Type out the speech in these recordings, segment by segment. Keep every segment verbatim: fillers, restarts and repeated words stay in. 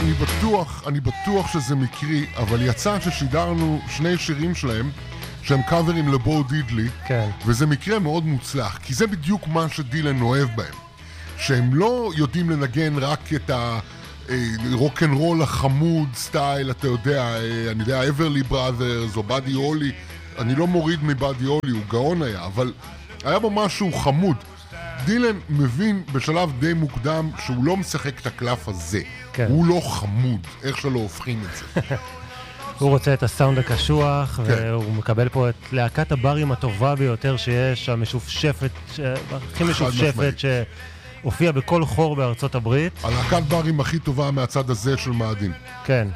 אני בטוח, אני בטוח שזה מקרי, אבל יצא ששידרנו שני שירים שלהם שהם קאברים לבו דידלי, כן. וזה מקרה מאוד מוצלח, כי זה בדיוק מה שדילן אוהב בהם. שהם לא יודעים לנגן רק את הרוק'נ'רול החמוד סטייל, אתה יודע, אני יודע, אברלי בראדרס או באדי הולי, אני לא מוריד מבאדי הולי, הוא גאון היה, אבל היה בו משהו חמוד. דילן מבין בשלב די מוקדם שהוא לא משחק את הקלף הזה. כן. הוא לא חמוד, איך שלא הופכים את זה. הוא רוצה את הסאונד הקשוח, כן. והוא מקבל פה את להקת הברים הטובה ביותר שיש, המשופשפת, הכי משופשפת שהופיעה בכל חור בארצות הברית. הלהקת ברים הכי טובה מהצד הזה של מאדים. כן,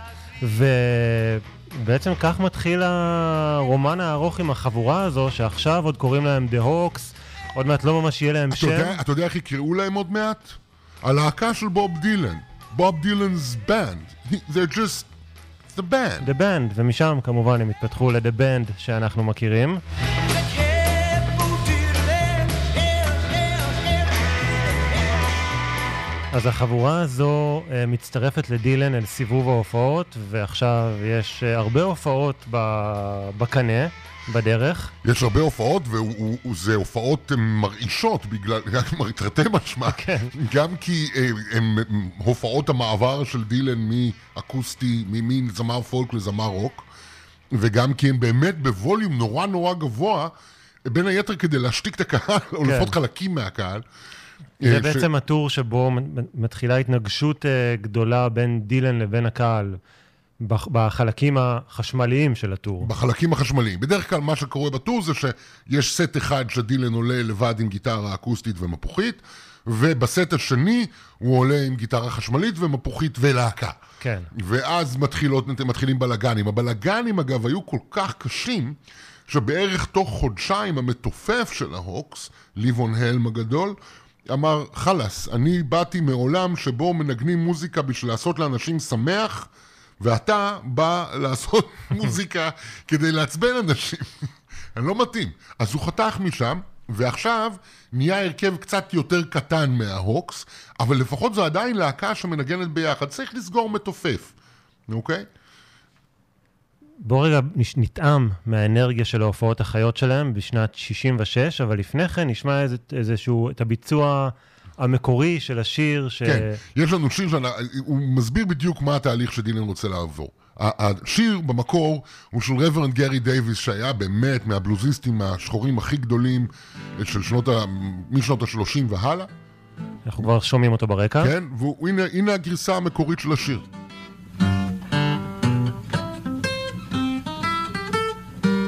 ובעצם כך מתחיל הרומן הארוך עם החבורה הזו, שעכשיו עוד קוראים להם The Hawks, עוד מעט לא ממש יהיה להם שם. יודע, אתה יודע איך יקראו להם עוד מעט? הלהקה של בוב דילן. בוב דילנ's band. They're just the band. The band, ומשם כמובן הם התפתחו ל-The band שאנחנו מכירים. אז החבורה הזו uh, מצטרפת לדילן אל סיבוב ההופעות, ועכשיו יש uh, הרבה הופעות בקנה. בדרך. יש הרבה הופעות, וזה הופעות מרעישות, בגלל, תרתי משמע, כן. גם כי הם הופעות המעבר של דילן מאקוסטי, ממין זמר פולק לזמר רוק, וגם כי הם באמת בווליום נורא נורא גבוה, בין היתר כדי להשתיק את הקהל, כן. או לפחות חלקים מהקהל. זה ש... בעצם הטור שבו מתחילה התנגשות גדולה בין דילן לבין הקהל. בחלקים החשמליים של הטור. בחלקים החשמליים. בדרך כלל מה שקורה בטור זה שיש סט אחד שדילן עולה לבד עם גיטרה אקוסטית ומפוחית, ובסט השני הוא עולה עם גיטרה חשמלית ומפוחית ולהקה. כן. ואז מתחילות, מתחילים בלגנים. הבלגנים אגב היו כל כך קשים, שבערך תוך חודשיים המתופף של ההוקס, ליבון הלם הגדול, אמר, חלס, אני באתי מעולם שבו מנגנים מוזיקה בשביל לעשות לאנשים שמח, ואתה בא לעשות מוזיקה כדי לעצבן אנשים. אני לא מתאים. אז הוא חתך משם, ועכשיו נהיה הרכב קצת יותר קטן מההוקס, אבל לפחות זו עדיין להקה שמנגנת ביחד. צריך לסגור מתופף. אוקיי? בוא רגע נטעם מהאנרגיה של ההופעות החיות שלהם בשנת שישים ושש, אבל לפני כן נשמע איזה, איזשהו, את הביצוע המקורי של השיר ש... כן, יש לנו שיר שהוא מסביר בדיוק מה התהליך שדילן רוצה לעבור. השיר במקור הוא של רברנד גרי דייביס, שהיה באמת מהבלוזיסטים השחורים הכי גדולים של שנות ה... משנות ה-שלושים והלאה. אנחנו כבר שומעים אותו ברקע. כן, והנה הגרסה המקורית של השיר.